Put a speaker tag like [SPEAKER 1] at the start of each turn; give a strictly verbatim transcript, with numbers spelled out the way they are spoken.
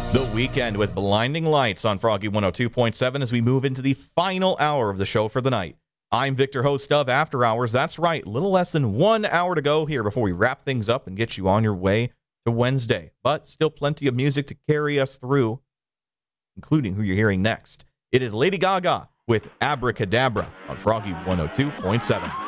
[SPEAKER 1] The Weekend with Blinding Lights on Froggy one oh two point seven as we move into the final hour of the show for the night. I'm Victor, host of After Hours. That's right, little less than one hour to go here before we wrap things up and get you on your way to Wednesday. But still plenty of music to carry us through, including who you're hearing next. It is Lady Gaga with Abracadabra on Froggy one oh two point seven.